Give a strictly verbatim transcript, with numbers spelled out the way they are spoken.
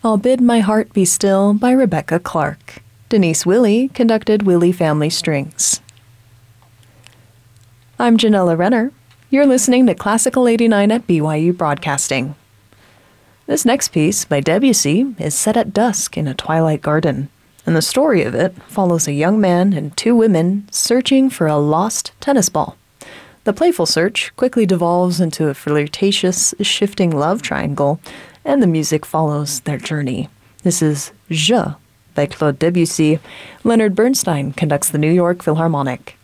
I'll Bid My Heart Be Still by Rebecca Clark. Denise Willie conducted Willie Family Strings. I'm Janella Renner. You're listening to Classical eighty-nine at B Y U Broadcasting. This next piece by Debussy is set at dusk in a twilight garden, and the story of it follows a young man and two women searching for a lost tennis ball. The playful search quickly devolves into a flirtatious, shifting love triangle, and the music follows their journey. This is Je by Claude Debussy. Leonard Bernstein conducts the New York Philharmonic.